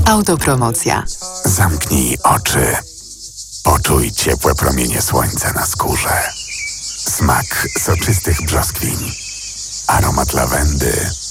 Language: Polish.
Autopromocja. Zamknij oczy. Poczuj ciepłe promienie słońca na skórze. Smak soczystych brzoskwiń. Aromat lawendy